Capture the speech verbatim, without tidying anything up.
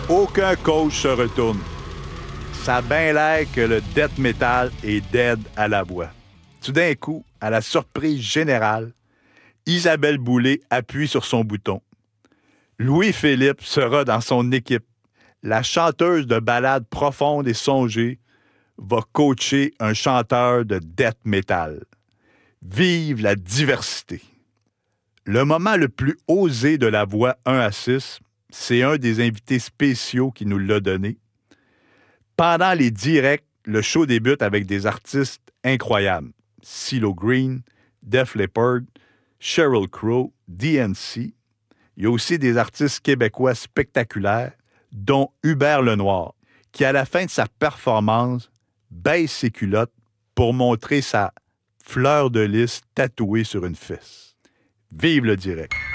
Aucun coach se retourne. Ça a bien l'air que le death metal est dead à la voix. Tout d'un coup, à la surprise générale, Isabelle Boulay appuie sur son bouton. Louis-Philippe sera dans son équipe. La chanteuse de ballades profondes et songées va coacher un chanteur de death metal. Vive la diversité! Le moment le plus osé de la voix un à six, c'est un des invités spéciaux qui nous l'a donné. Pendant les directs, le show débute avec des artistes incroyables. CeeLo Green, Def Leppard, Sheryl Crow, D N C. Il y a aussi des artistes québécois spectaculaires, dont Hubert Lenoir, qui, à la fin de sa performance, baisse ses culottes pour montrer sa fleur de lys tatouée sur une fesse. Vive le direct!